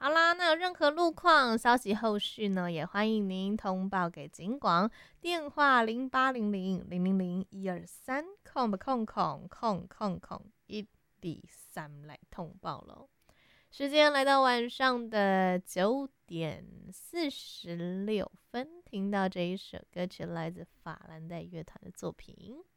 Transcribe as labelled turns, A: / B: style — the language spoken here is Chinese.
A: 好啦，那有任何路况消息后续呢，也欢迎您通报给警广，电话0800000123空1D3来通报喽。时间来到晚上的9:46，听到这一首歌曲来自法兰黛乐团的作品。